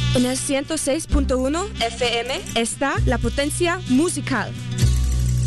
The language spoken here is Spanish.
En el 106.1 FM está La Potencia Musical.